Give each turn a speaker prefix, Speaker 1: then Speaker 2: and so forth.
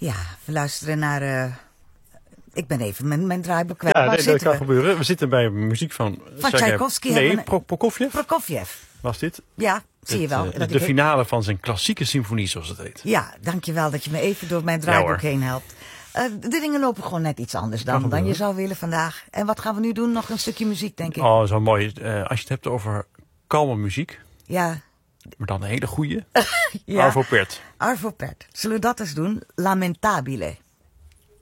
Speaker 1: Ja, we luisteren naar... ik ben even mijn draaiboek kwijt.
Speaker 2: Ja, dat kan gebeuren. We zitten bij muziek van
Speaker 1: Tchaikovsky.
Speaker 2: Nee, Prokofjev.
Speaker 1: Prokofjev.
Speaker 2: Was dit?
Speaker 1: Ja, zie je wel.
Speaker 2: De finale van zijn klassieke symfonie, zoals het heet.
Speaker 1: Ja, dankjewel dat je me even door mijn draaiboek heen helpt. De dingen lopen gewoon net iets anders dan je zou willen vandaag. En wat gaan we nu doen? Nog een stukje muziek, denk ik.
Speaker 2: Oh, zo mooi. Als je het hebt over kalme muziek.
Speaker 1: Ja.
Speaker 2: Maar dan een hele goeie.
Speaker 1: Ja.
Speaker 2: Arvo Pärt.
Speaker 1: Arvo Pärt. Zullen we dat eens doen? Lamentabile.